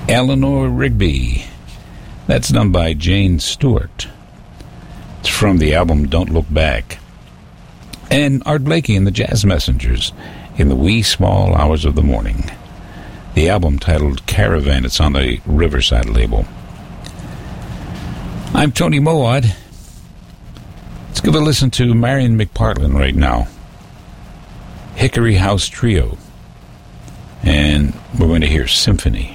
Eleanor Rigby. That's done by Jane Stewart. It's from the album Don't Look Back. And Art Blakey and the Jazz Messengers in the wee small hours of the morning. The album titled Caravan. It's on the Riverside label. I'm Tony Mowat. Let's give a listen to Marion McPartlin right now. Hickory House Trio. And we're going to hear Symphony.